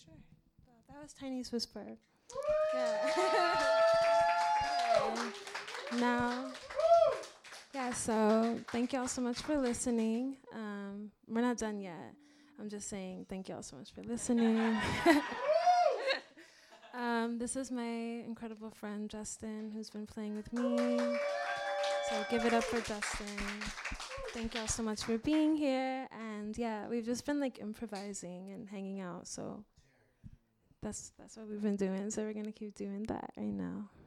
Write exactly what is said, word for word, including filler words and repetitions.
Sure. That, that was Tiny's Whisper. Yeah. Okay. Now, yeah, so thank y'all so much for listening. Um, we're not done yet. I'm just saying thank y'all so much for listening. um, this is my incredible friend, Justin, who's been playing with me. So give it up for Justin. Thank y'all so much for being here. And yeah, we've just been like improvising and hanging out. So that's that's what we've been doing. So we're gonna keep doing that right now.